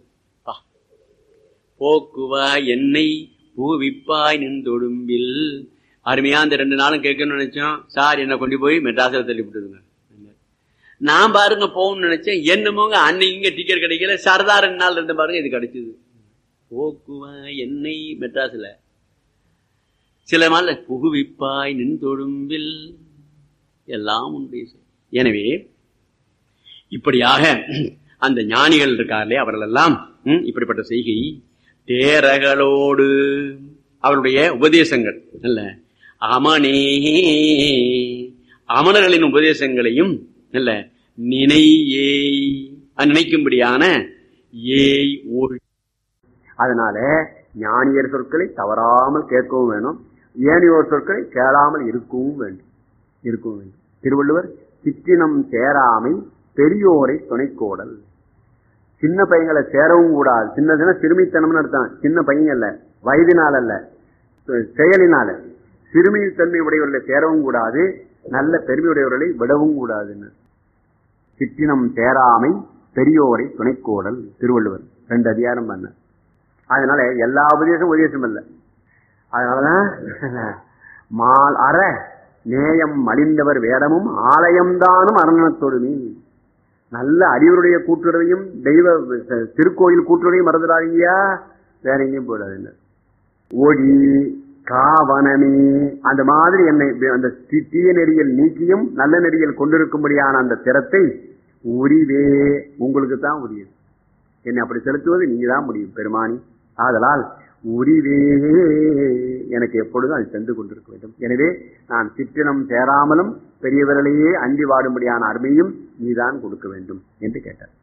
போக்குவாய் என்னை பூவிப்பாய் நின்றொடும்பில். அருமையா அந்த ரெண்டு நாளும் கேட்கணும்னு நினைச்சோம். சார் என்ன கொண்டு போய் மெட்ராஸில் தள்ளி விட்டுதுங்க. நான் பாருங்க போகணும்னு நினைச்சேன், என்னமோங்க அன்னைக்கு இங்க டிக்கெட் கிடைக்கல, சரதா ரெண்டு நாள் இருந்து பாருங்க இது கிடைச்சது. போக்குவாய் என்னை மெட்ராஸ்ல, சில நாள் புகுவிப்பாய் நின் தொடும்பில், எல்லாம் உண்டு. எனவே இப்படியாக அந்த ஞானிகள் இருக்கார்களே அவர்கள் எல்லாம் இப்படிப்பட்ட செய்கை தேரகளோடு அவருடைய உபதேசங்கள் அல்ல, அமனே அமனர்களின் உபதேசங்களையும் அல்ல நினையே நினைக்கும்படியான ஏய் ஓய். அதனால ஞானியர் சொற்களை தவறாமல் கேட்கவும் வேணும், ஏனையோர் சொற்களை கேளாமல் இருக்கவும் வேண்டும் இருக்கவும் வேண்டும். திருவள்ளுவர் சிற்றினம் சேராமை பெரியோரை துணைக்கோடல். சின்ன பையங்களை சேரவும் கூடாது. சின்ன சின்ன சிறுமித்தனம்னு அர்த்தம். சின்ன பையன் அல்ல, வயதினால் அல்ல, செயலினால. சிறுமி தன்மை உடையவர்களை சேரவும் கூடாது, நல்ல பெருமையுடையவர்களை விடவும் கூடாதுன்னு. சிற்றினம் சேராமை பெரியோரை துணைக்கோடல் திருவள்ளுவர் ரெண்டு அதிகாரம் பண்ண. அதனால எல்லா உபதேசம் உபதேசம் அல்ல. அதனாலதான் மால் அற நேயம் மலிந்தவர் வேடமும் ஆலயம்தானும் அரணத்தொடுமே. நல்ல அறிவருடைய கூட்டுறவையும் தெய்வ திருக்கோயில் கூட்டுறவையும் மறந்துடாதீங்கயா, வேற எங்கேயும் போடாது. ஒளி காவனமே அந்த மாதிரி என்னை அந்த தீய நெறியில் நீக்கியும் நல்ல நெறியில் கொண்டிருக்கும்படியான அந்த திறத்தை உரிவே உங்களுக்கு தான் உரியது. என்னை அப்படி செலுத்துவது நீங்க தான் முடியும் பெருமானி. ஆதலால் உரிவே எனக்கு எப்பொழுதும் அது சென்று கொண்டிருக்க வேண்டும். எனவே நான் சிற்றினம் சேராமலும் பெரியவர்களையே அண்டி வாடும்படியான அருமையும் நீதான் கொடுக்க வேண்டும் என்று கேட்டார்.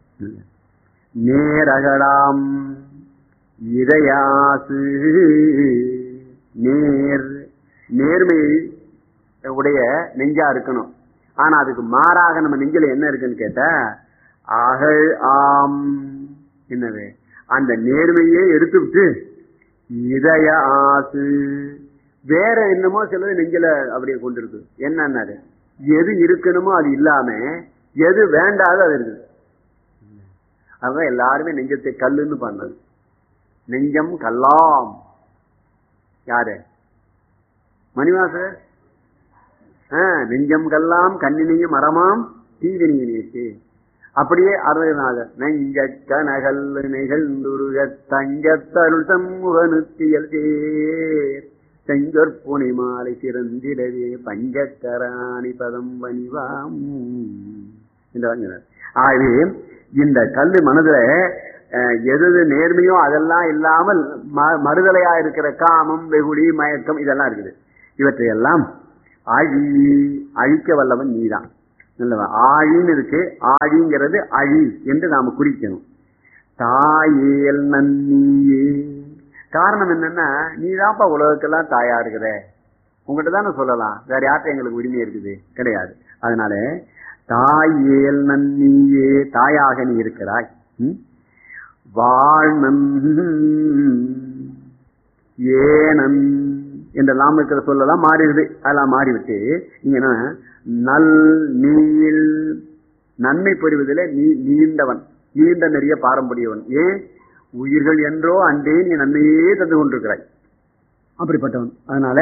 நேரகடாம் இதயாசு, நேர் நேர்மையை உடைய நெஞ்சா இருக்கணும். ஆனா அதுக்கு மாறாக நம்ம நெஞ்சில என்ன இருக்குன்னு கேட்டா அகழ் ஆம். என்னது அந்த நேர்மையே எடுத்து விட்டு இதய ஆசு வேற என்னமோ சிலது நெஞ்சில அப்படியே கொண்டிருக்கு. என்னன்னாரு எது இருக்கணுமோ அது இல்லாம எது வேண்டாதோ அது இருக்குது. அதுதான் எல்லாருமே நெஞ்சத்தை கல்லுன்னு பண்ணது. நெஞ்சம் கல்லாம் யாரு? மணிவாசர். நெஞ்சம் கல்லாம் கண்ணினையும் மரமாம் தீவினியினேச்சு. அப்படியே அருள்நாதர் நெஞ்ச கனகல் நிகழ்ந்துருக தங்கத்தருள் சமூகனுத்தியல் சேர் செஞ்சொற்புனை மாலை சிறந்திடவே பஞ்சக்கராணி பதம் வணிவாம் என்றார். ஆகவே இந்த கல்லு மனதுல எது நேர்மையோ அதெல்லாம் இல்லாமல் மறுதலையா இருக்கிற காமம் வெகுளி மயக்கம் இதெல்லாம் இருக்குது. இவற்றையெல்லாம் அழி அழிக்க வல்லவன் நீதான். ஆழின்னு இருக்கு, ஆழிங்கிறது அழி என்று நாம குறிக்கணும். தாயேல் நன்னியே காரணம் என்னன்னா, நீதான்ப்பா உலகத்துக்கெல்லாம் தாயா இருக்கிற, உங்ககிட்ட தானே சொல்லலாம், வேற யார்கிட்ட எங்களுக்கு உரிமை இருக்குது? கிடையாது. அதனால தாயேல் நன்னியே, தாயாக நீ இருக்கிறாய். வாழ்நன் ஏனன் என்றெல்லாம் இருக்கிற சொல்லலாம் மாறிடுது. அதெல்லாம் மாறிவிட்டு இங்க நல் நீள், நன்மை பெறுவதில் நீ நீண்டவன், நீண்ட நிறைய பாரம்பரியவன். ஏன்? உயிர்கள் என்றோ அன்றே நீ நன்மையே தந்து கொண்டிருக்கிறாய், அப்படிப்பட்டவன். அதனால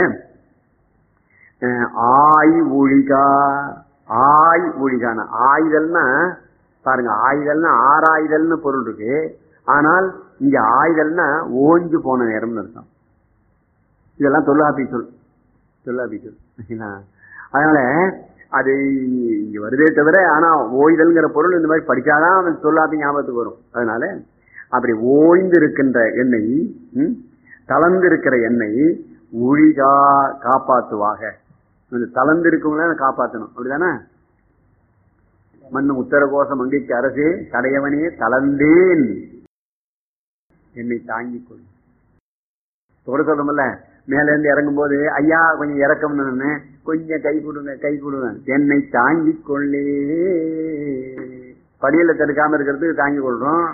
ஆய் ஒழிகா, ஆய் ஒழிகான ஆயுதல்னா பாருங்க, ஆயுதல்னா ஆறாயுதல்னு பொருள் இருக்கு. ஆனால் இங்க ஆயுதல்னா ஓஞ்சு போன நேரம்னு அர்த்தம். இதெல்லாம் தொல்லாபி சொல், தொல்லாபி சொல். அதனால அது இங்க வருதே தவிர, ஆனா ஓய்தல்ங்கிற பொருள் இந்த மாதிரி படிச்சாதான் தொல்லாபி ஞாபகத்துக்கு வரும். அதனால அப்படி ஓய்ந்து இருக்கின்ற எண்ணெய், தளர்ந்து இருக்கிற எண்ணெய் ஒழிகா காப்பாத்துவாக. தளர்ந்து இருக்கவங்கள காப்பாற்றணும், அப்படிதானே? மண்ணும் உத்தரகோச மங்கைக்கு அரசே தடையவனே தளர்ந்தேன் என்னை தாங்கிக் கொள். தொட சொல்றோம்ல, மேல இருந்து இறங்கும் போது ஐயா கொஞ்சம் இறக்கம்னு கொஞ்சம் கை கொடுங்க, கை கொடுங்க, என்னை தாங்கிக் கொள்ளே. படியில தடுக்காம இருக்கிறதுக்கு தாங்கிக் கொள்றோம்.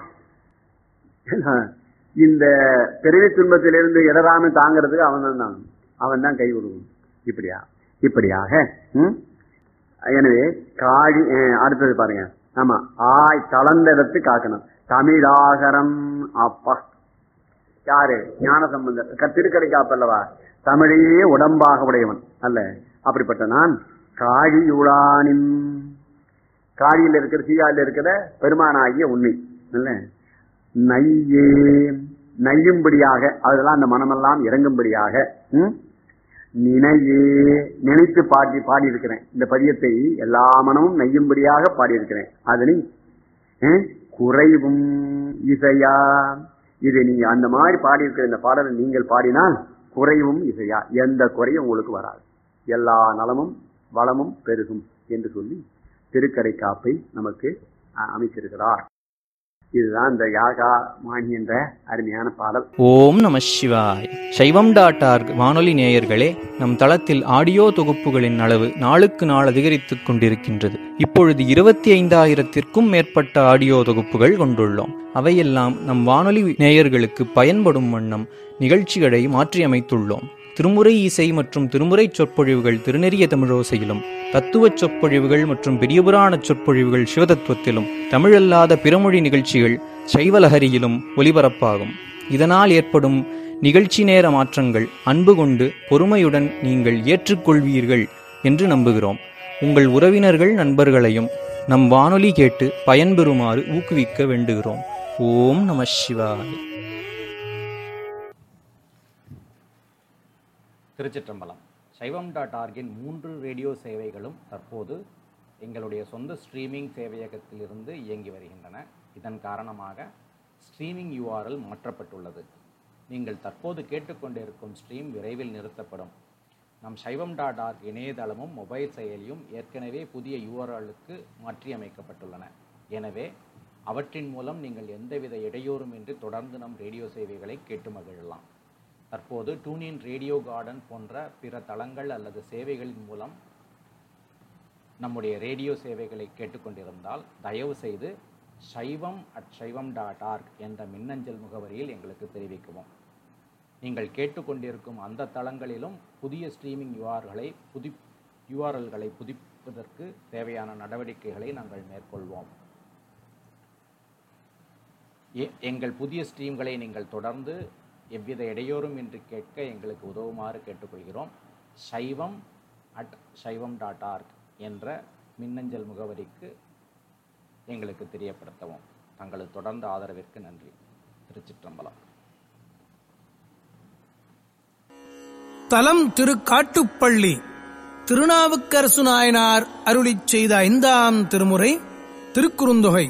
இந்த பிறவி துன்பத்திலிருந்து இடராம தாங்கிறதுக்கு அவன் தான் தான் அவன் தான் கை கொடுக்கணும். இப்படியா இப்படியாக. எனவே காழி அடுத்தது பாருங்க. ஆமா, ஆய் தளர்ந்த இடத்து காக்கணும். தமிழாகரம் அப்பா யாரு? ஞான சம்பந்தர் திருக்கடை காப்பல்லவா, தமிழையே உடம்பாக உடையவன் அல்ல. அப்படிப்பட்ட நான் காழியுளானின், காழியில் இருக்கிற சீகாழில் இருக்கிற பெருமானாகிய உண்மை அல்ல, நையே நையும்படியாக, அதெல்லாம் அந்த மனமெல்லாம் இறங்கும்படியாக நினையே நினைத்து பாடி பாடியிருக்கிறேன். இந்த பதியத்தை எல்லா மனமும் நெய்யும்படியாக பாடியிருக்கிறேன். அதனை குறைவும் இசையா, இதை நீங்க அந்த மாதிரி பாடியிருக்கிற இந்த பாடலை நீங்கள் பாடினால் குறைவும் இசையா, எந்த குறையும் உங்களுக்கு வராது, எல்லா நலமும் வளமும் பெருகும் என்று சொல்லி திருக்கடை காப்பை நமக்கு அமைச்சிருக்கிறார். இதுதான் இந்த யாகா மாணி என்ற அருமையான பாடல். ஓம் நம சிவாய். சைவம் டாட் ஆர்க் வானொலி நேயர்களே, நம் தளத்தில் ஆடியோ தொகுப்புகளின் அளவு நாளுக்கு நாள் அதிகரித்துக் கொண்டிருக்கின்றது. இப்பொழுது இருபத்தி ஐந்தாயிரத்திற்கும் மேற்பட்ட ஆடியோ தொகுப்புகள் கொண்டுள்ளோம். அவையெல்லாம் நம் வானொலி நேயர்களுக்கு பயன்படும் வண்ணம் நிகழ்ச்சிகளை மாற்றியமைத்துள்ளோம். திருமுறை இசை மற்றும் திருமுறை சொற்பொழிவுகள் திருநெறிய தமிழோசையிலும், தத்துவ சொற்பொழிவுகள் மற்றும் பெரியபுராண சொற்பொழிவுகள் சிவதத்துவத்திலும், தமிழல்லாத பிறமொழி நிகழ்ச்சிகள் சைவலஹரியிலும் ஒலிபரப்பாகும். இதனால் ஏற்படும் நிகழ்ச்சி நேர மாற்றங்கள் அன்பு கொண்டு பொறுமையுடன் நீங்கள் ஏற்றுக்கொள்வீர்கள் என்று நம்புகிறோம். உங்கள் உறவினர்கள் நண்பர்களையும் நம் வானொலி கேட்டு பயன்பெறுமாறு ஊக்குவிக்க வேண்டுகிறோம். ஓம் நம சிவாய். திருச்சிற்றம்பலம். சைவம் டாட் ஆர்கின் மூன்று ரேடியோ சேவைகளும் தற்போது எங்களுடைய சொந்த ஸ்ட்ரீமிங் சேவையகத்திலிருந்து இயங்கி வருகின்றன. இதன் காரணமாக ஸ்ட்ரீமிங் யூஆர்எல் மாற்றப்பட்டுள்ளது. நீங்கள் தற்போது கேட்டுக்கொண்டிருக்கும் ஸ்ட்ரீம் விரைவில் நிறுத்தப்படும். நம் சைவம் டாட் ஆர்க் இணையதளமும் மொபைல் செயலியும் ஏற்கனவே புதிய யூஆர்எலுக்கு மாற்றியமைக்கப்பட்டுள்ளன. எனவே அவற்றின் மூலம் நீங்கள் எந்தவித இடையூறுமின்றி தொடர்ந்து நம் ரேடியோ சேவைகளை கேட்டு மகிழலாம். தற்போது டூனின் ரேடியோ கார்டன் போன்ற பிற தளங்கள் அல்லது சேவைகளின் மூலம் நம்முடைய ரேடியோ சேவைகளை கேட்டுக்கொண்டிருந்தால் தயவு செய்து சைவம் அட் சைவம் டாட் ஆர்க் என்ற மின்னஞ்சல் முகவரியில் எங்களுக்கு தெரிவிக்கவும். நீங்கள் கேட்டுக்கொண்டிருக்கும் அந்த தளங்களிலும் புதிய ஸ்ட்ரீமிங் யூஆர்களை புதி யூஆர்எல்களை புதுப்பிப்பதற்கு தேவையான நடவடிக்கைகளை நாங்கள் மேற்கொள்வோம். எங்கள் புதிய ஸ்ட்ரீம்களை நீங்கள் தொடர்ந்து எவ்வித இடையூறும் இன்றி கேட்க எங்களுக்கு உதவுமாறு கேட்டுக்கொள்கிறோம். சைவம் அட் சைவம் டாட் ஆர்க் என்ற மின்னஞ்சல் முகவரிக்கு எங்களுக்கு தெரியப்படுத்தவும். தங்களது தொடர்ந்த ஆதரவிற்கு நன்றி. திருச்சிற்றம்பலம். தலம் திரு காட்டுப்பள்ளி. திருநாவுக்கரசு நாயனார் அருளிச் செய்த ஐந்தாம் திருமுறை திருக்குறுந்தொகை.